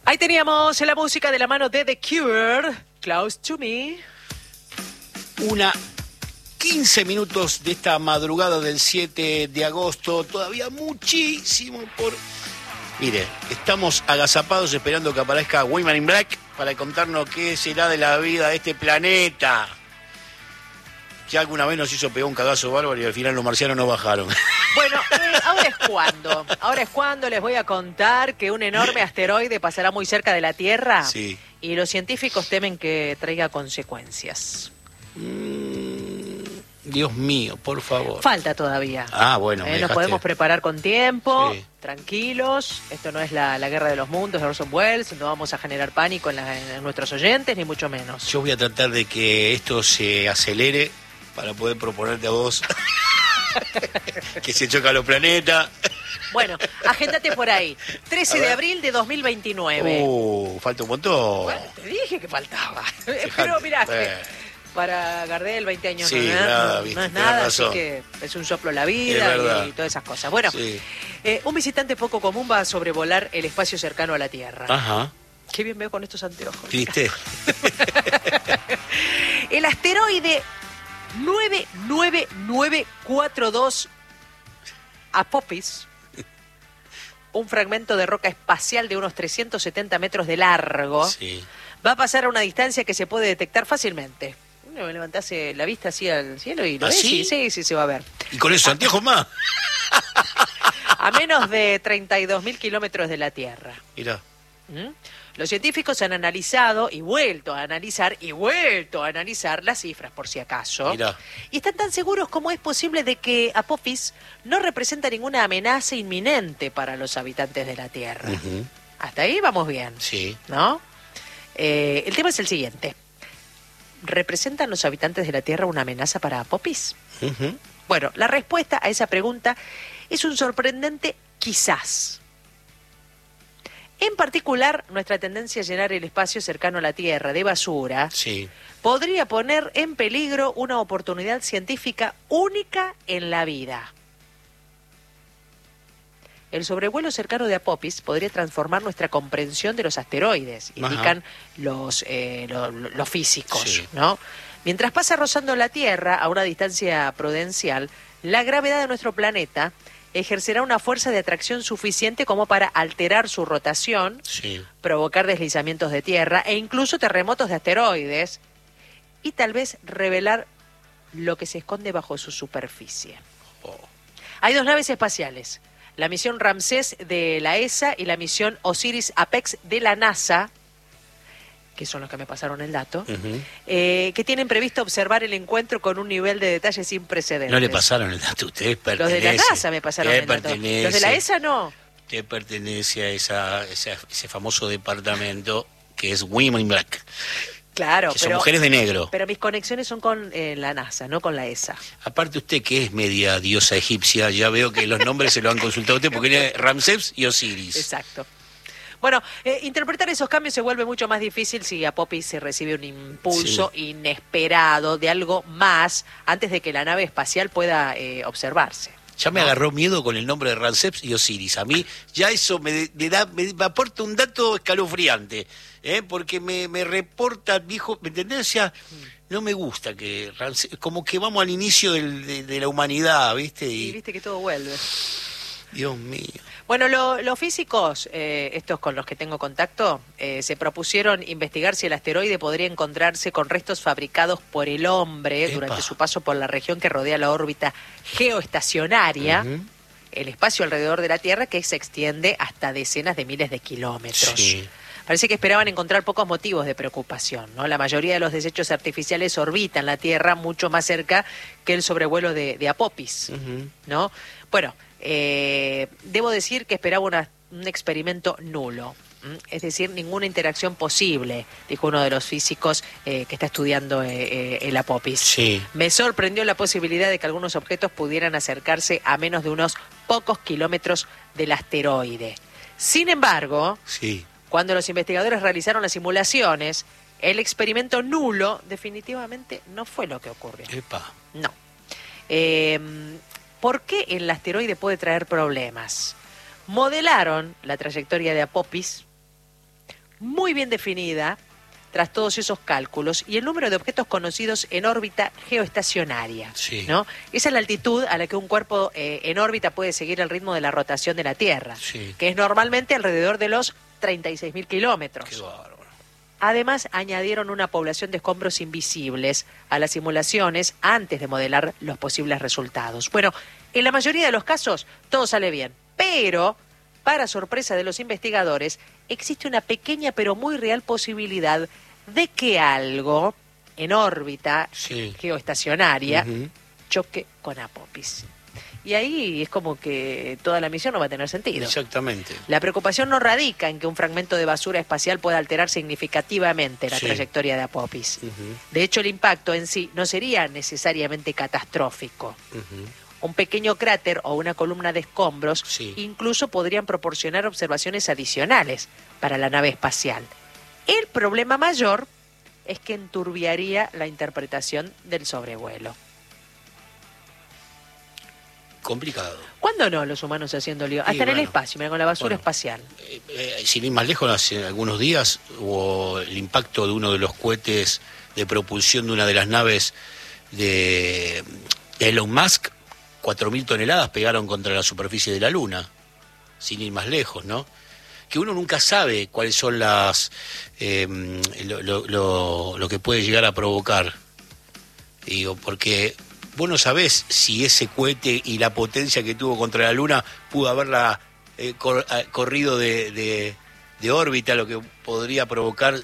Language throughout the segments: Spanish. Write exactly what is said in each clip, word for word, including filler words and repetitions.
Ahí teníamos la música de la mano de The Cure, Close to Me. Una quince minutos de esta madrugada del siete de agosto, todavía muchísimo por... Mire, estamos agazapados esperando que aparezca Women in Black para contarnos qué será de la vida de este planeta. Que alguna vez nos hizo pegar un cagazo bárbaro y al final los marcianos no bajaron. Bueno, eh, ahora es cuando. Ahora es cuando les voy a contar que un enorme asteroide pasará muy cerca de la Tierra. Sí. Y los científicos temen que traiga consecuencias. Mm, Dios mío, por favor. Falta todavía. Ah, bueno. Eh, me nos dejaste... podemos preparar con tiempo, Sí. tranquilos. Esto no es la, la guerra de los mundos de Orson Welles. No vamos a generar pánico en, la, en nuestros oyentes, ni mucho menos. Yo voy a tratar de que esto se acelere para poder proponerte a vos que se chocan los planetas. Bueno, agéndate por ahí. trece de abril de dos mil veintinueve. Uh, falta un montón. Bueno, te dije que faltaba. Fijate, Pero mirá, eh. para Gardel veinte años Sí, no, es nada, nada, no, viste, no es tenés nada, razón. así que es un soplo la Es vida verdad. y, y todas esas cosas. Bueno, Sí. eh, un visitante poco común va a sobrevolar el espacio cercano a la Tierra. Ajá. Qué bien veo con estos anteojos. ¿Viste? El asteroide nueve nueve nueve cuatro dos Apophis, un fragmento de roca espacial de unos trescientos setenta metros de largo, Sí. va a pasar a una distancia que se puede detectar fácilmente. Uno levantase la vista así al cielo y lo ¿Ah, ves, sí? y sí, sí se va a ver. ¿Y con esos anteojos más? A menos de treinta y dos mil kilómetros de la Tierra. Mirá. ¿Mm? Los científicos han analizado y vuelto a analizar y vuelto a analizar las cifras, por si acaso. Mirá. Y están tan seguros como es posible de que Apophis no representa ninguna amenaza inminente para los habitantes de la Tierra. Uh-huh. Hasta ahí vamos bien, Sí. ¿no? Eh, el tema es el siguiente. ¿Representan los habitantes de la Tierra una amenaza para Apophis? Uh-huh. Bueno, la respuesta a esa pregunta es un sorprendente quizás. En particular, nuestra tendencia a llenar el espacio cercano a la Tierra de basura Sí. podría poner en peligro una oportunidad científica única en la vida. El sobrevuelo cercano de Apophis podría transformar nuestra comprensión de los asteroides, Ajá. indican los, eh, lo- lo- los físicos, Sí. ¿no? Mientras pasa rozando la Tierra a una distancia prudencial, la gravedad de nuestro planeta ejercerá una fuerza de atracción suficiente como para alterar su rotación, Sí. provocar deslizamientos de tierra e incluso terremotos de asteroides y tal vez revelar lo que se esconde bajo su superficie. Oh. Hay dos naves espaciales, la misión Ramsés de la E S A y la misión Osiris-Apex de la NASA, que son los que me pasaron el dato, Uh-huh. eh, que tienen previsto observar el encuentro con un nivel de detalle sin precedentes. No le pasaron el dato, ustedes Los pertenecen. de la NASA me pasaron Usted el dato. pertenece, Los de la E S A no. Usted pertenece a esa, esa- ese famoso departamento que es Women in Black, Claro, que son pero, mujeres de negro. pero mis conexiones son con eh, la NASA, no con la E S A. Aparte usted que es media diosa egipcia, ya veo que los nombres se lo han consultado usted porque tiene Ramsés y Osiris. Exacto. Bueno, eh, interpretar esos cambios se vuelve mucho más difícil si Apophis se recibe un impulso inesperado de algo más antes de que la nave espacial pueda eh, observarse. Ya me agarró miedo con el nombre de Ramsés y Osiris. A mí ya eso me, me da, me, me aporta un dato escalofriante, ¿eh? Porque me, me reporta, dijo, ¿me entendés? O sea, no me gusta que Ramsés, como que vamos al inicio del- de, de la humanidad, ¿viste? Y Y, viste que todo vuelve. Dios mío. Bueno, lo- los físicos, eh, estos con los que tengo contacto, eh, se propusieron investigar si el asteroide podría encontrarse con restos fabricados por el hombre Epa. durante su paso por la región que rodea la órbita geoestacionaria, Ujú. el espacio alrededor de la Tierra que se extiende hasta decenas de miles de kilómetros. Sí. Parece que esperaban encontrar pocos motivos de preocupación, ¿no? La mayoría de los desechos artificiales orbitan la Tierra mucho más cerca que el sobrevuelo de, de Apophis, Ujú. ¿no? Bueno, eh, debo decir que esperaba una- un experimento nulo, ¿m? Es decir, ninguna interacción posible, dijo uno de los físicos eh, que está estudiando eh, eh, el Apophis. Sí. Me sorprendió la posibilidad de que algunos objetos pudieran acercarse a menos de unos pocos kilómetros del asteroide. Sin embargo, Sí. cuando los investigadores realizaron las simulaciones, el experimento nulo definitivamente no fue lo que ocurrió. Epa. No. Eh, ¿Por qué el asteroide puede traer problemas? Modelaron la trayectoria de Apophis muy bien definida tras todos esos cálculos y el número de objetos conocidos en órbita geoestacionaria, sí. ¿no? Esa es la altitud a la que un cuerpo eh, en órbita puede seguir el ritmo de la rotación de la Tierra, sí. que es normalmente alrededor de los treinta y seis mil kilómetros. Qué bárbaro. Además, añadieron una población de escombros invisibles a las simulaciones antes de modelar los posibles resultados. Bueno, en la mayoría de los casos todo sale bien, pero para sorpresa de los investigadores, existe una pequeña pero muy real posibilidad de que algo en órbita sí. geoestacionaria uh-huh. choque con Apophis. Y ahí es como que toda la misión no va a tener sentido. Exactamente. La preocupación no radica en que un fragmento de basura espacial pueda alterar significativamente la sí. trayectoria de Apophis. Uh-huh. De hecho, el impacto en sí no sería necesariamente catastrófico. Uh-huh. Un pequeño cráter o una columna de escombros sí. incluso podrían proporcionar observaciones adicionales para la nave espacial. El problema mayor es que enturbiaría la interpretación del sobrevuelo. Complicado. ¿Cuándo no los humanos haciendo lío? Hasta Sí, en bueno. el espacio, mira, con la basura Bueno. espacial. Eh, eh, sin ir más lejos, hace algunos días hubo el impacto de uno de los cohetes de propulsión de una de las naves de Elon Musk. cuatro mil toneladas pegaron contra la superficie de la Luna, sin ir más lejos, ¿no? Que uno nunca sabe cuáles son las eh, lo, lo, lo, lo que puede llegar a provocar. Digo, porque vos no sabés si ese cohete y la potencia que tuvo contra la Luna pudo haberla eh, cor, corrido de, de, de órbita, lo que podría provocar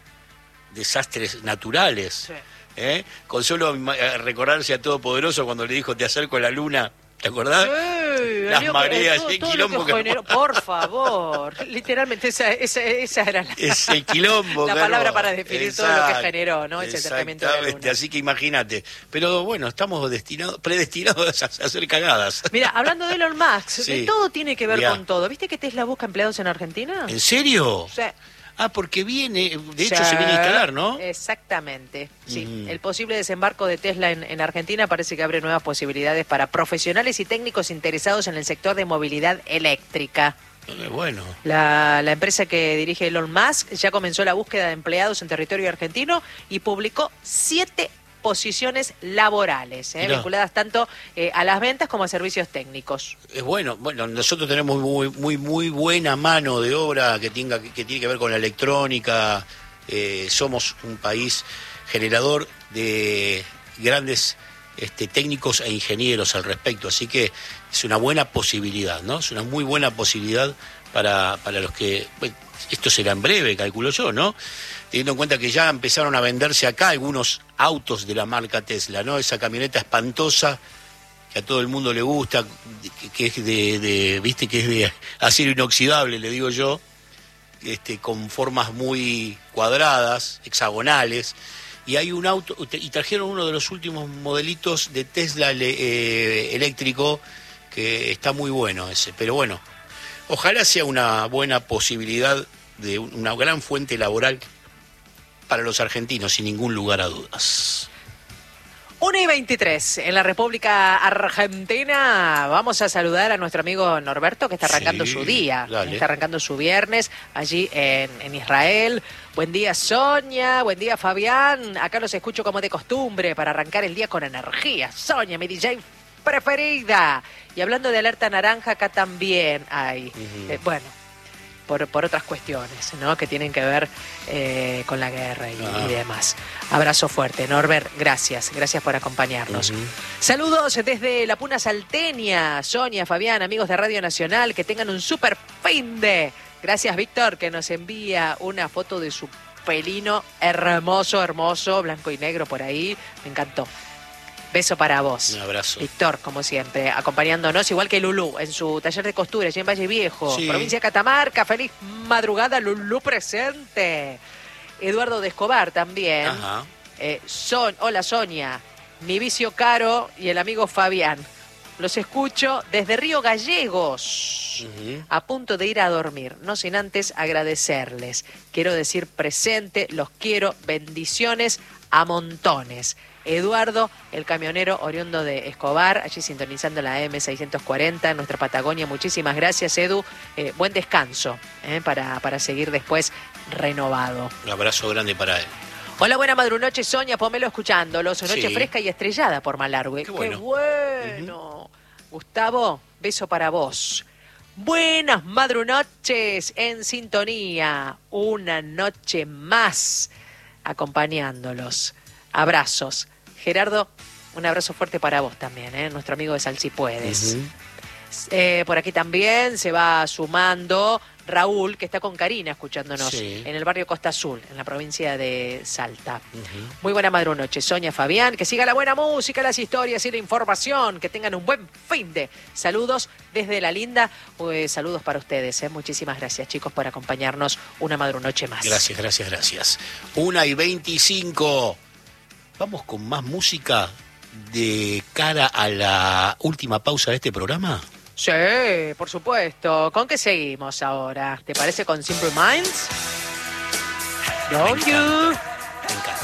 desastres naturales. Sí. ¿Eh? Con solo recordarse a Todopoderoso cuando le dijo te acerco a la luna, ¿te acordás? Sí, las lío, mareas, todo, el todo quilombo lo que que... generó, por favor, literalmente esa, esa, esa era la, es el quilombo, la claro. palabra para definir Exacto, todo lo que generó, ¿no? Ese acercamiento de la Luna. Así que imagínate. Pero bueno, estamos destinados, predestinados a hacer cagadas. Mira, hablando de Elon Musk, Sí. todo tiene que ver Mirá. con todo. ¿Viste que Tesla busca empleados en Argentina? ¿En serio? Sí. Ah, porque viene, de hecho Sí, se viene a instalar, ¿no? Exactamente, sí. Mm. El posible desembarco de Tesla en, en Argentina parece que abre nuevas posibilidades para profesionales y técnicos interesados en el sector de movilidad eléctrica. Eh, bueno. La, la empresa que dirige Elon Musk ya comenzó la búsqueda de empleados en territorio argentino y publicó siete posiciones laborales, ¿eh? vinculadas tanto eh, a las ventas como a servicios técnicos. Es bueno, bueno, nosotros tenemos muy, muy, muy buena mano de obra que tenga, que tiene que ver con la electrónica. Eh, somos un país generador de grandes este, técnicos e ingenieros al respecto, así que es una buena posibilidad, ¿no? Es una muy buena posibilidad para, para los que... Bueno, esto será en breve, calculo yo, ¿no? Teniendo en cuenta que ya empezaron a venderse acá algunos autos de la marca Tesla, ¿no? Esa camioneta espantosa que a todo el mundo le gusta, que, que es de, de, viste, que es de acero inoxidable, le digo yo, este, con formas muy cuadradas, hexagonales, y hay un auto, y trajeron uno de los últimos modelitos de Tesla eh, eléctrico, que está muy bueno ese, pero bueno, ojalá sea una buena posibilidad de una gran fuente laboral para los argentinos, sin ningún lugar a dudas. una y veintitrés en la República Argentina. Vamos a saludar a nuestro amigo Norberto, que está arrancando Sí, su día, dale. está arrancando su viernes allí en, en Israel. Buen día, Sonia, buen día, Fabián. Acá los escucho como de costumbre para arrancar el día con energía. Sonia, mi D J preferida. Y hablando de alerta naranja, acá también hay, Uh-huh. eh, bueno, por, por otras cuestiones, ¿no? Que tienen que ver eh, con la guerra y, Ah. y demás. Abrazo fuerte. Norbert, gracias. Gracias por acompañarnos. Uh-huh. Saludos desde la Puna Salteña. Sonia, Fabián, amigos de Radio Nacional, que tengan un super fin de. Gracias, Víctor, que nos envía una foto de su pelino hermoso, hermoso, blanco y negro por ahí. Me encantó. Beso para vos. Un abrazo. Víctor, como siempre, acompañándonos, igual que Lulú, en su taller de costura, allí en Valle Viejo, Sí. provincia de Catamarca. Feliz madrugada, Lulú presente. Eduardo de Escobar también. Ajá. Eh, Son, hola Sonia, mi vicio Caro y el amigo Fabián. Los escucho desde Río Gallegos, Uh-huh. a punto de ir a dormir, no sin antes agradecerles. Quiero decir presente, los quiero, bendiciones a montones. Eduardo, el camionero oriundo de Escobar, allí sintonizando la M seiscientos cuarenta en nuestra Patagonia. Muchísimas gracias, Edu. Eh, buen descanso eh, para, para seguir después renovado. Un abrazo grande para él. Hola, buena madrunoche, Sonia, Pomelo escuchándolos. Noche Sí. fresca y estrellada por Malargüe. Qué bueno. Qué bueno. Uh-huh. Gustavo, beso para vos. Buenas madrunoches en sintonía. Una noche más acompañándolos. Abrazos. Gerardo, un abrazo fuerte para vos también, ¿eh? Nuestro amigo de Sal Si Puedes. Uh-huh. Eh, por aquí también se va sumando Raúl, que está con Karina escuchándonos Sí. en el barrio Costa Azul, en la provincia de Salta. Uh-huh. Muy buena madrunoche, Sonia, Fabián, que siga la buena música, las historias y la información, que tengan un buen fin de. Saludos desde la linda, pues, saludos para ustedes, ¿eh? Muchísimas gracias, chicos, por acompañarnos una madrunoche más. Gracias, gracias, gracias. Una y veinticinco. Vamos con más música de cara a la última pausa de este programa. Sí, por supuesto. ¿Con qué seguimos ahora? ¿Te parece con Simple Minds? Don't you? Me encanta.